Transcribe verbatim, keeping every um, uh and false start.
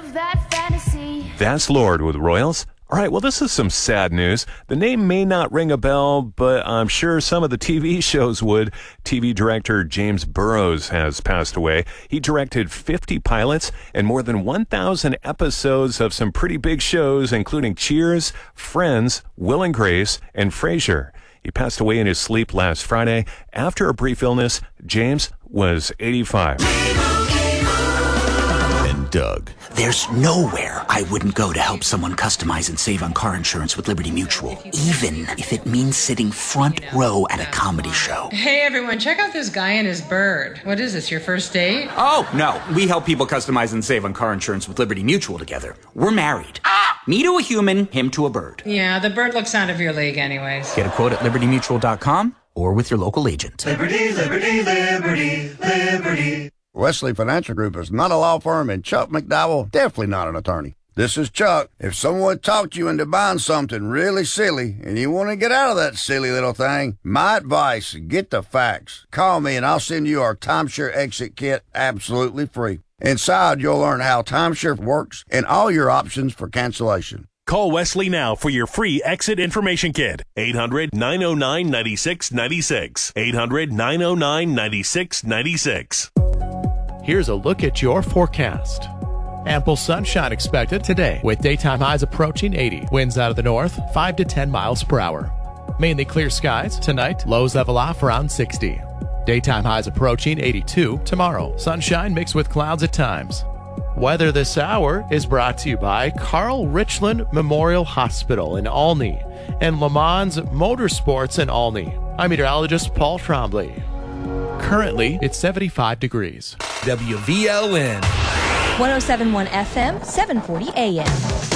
live that fantasy. That's Lord with Royals. All right, well, this is some sad news. The name may not ring a bell, but I'm sure some of the T V shows would. T V director James Burrows has passed away. He directed fifty pilots and more than one thousand episodes of some pretty big shows, including Cheers, Friends, Will and Grace, and Frasier. He passed away in his sleep last Friday. After a brief illness, James was eighty-five. And Doug. There's nowhere I wouldn't go to help someone customize and save on car insurance with Liberty Mutual, even if it means sitting front row at a comedy show. Hey everyone, check out this guy and his bird. What is this, your first date? Oh, no. We help people customize and save on car insurance with Liberty Mutual together. We're married. Me to a human, him to a bird. Yeah, the bird looks out of your league anyways. Get a quote at liberty mutual dot com or with your local agent. Liberty, liberty, liberty, liberty. Wesley Financial Group is not a law firm, and Chuck McDowell definitely not an attorney. This is Chuck. If someone talked you into buying something really silly and you want to get out of that silly little thing, my advice, get the facts. Call me and I'll send you our timeshare exit kit absolutely free. Inside, you'll learn how timeshare works and all your options for cancellation. Call Wesley now for your free exit information kit. eight hundred, nine oh nine, nine six nine six. eight hundred, nine oh nine, nine six nine six. Here's a look at your forecast. Ample sunshine expected today with daytime highs approaching eighty. Winds out of the north, five to ten miles per hour. Mainly clear skies tonight, lows level off around sixty. Daytime highs approaching eighty-two tomorrow. Sunshine mixed with clouds at times. Weather this hour is brought to you by Carl Richland Memorial Hospital in Olney and Le Mans Motorsports in Olney. I'm meteorologist Paul Trombley. Currently, it's seventy-five degrees. W V L N. one oh seven point one F M, seven forty A M.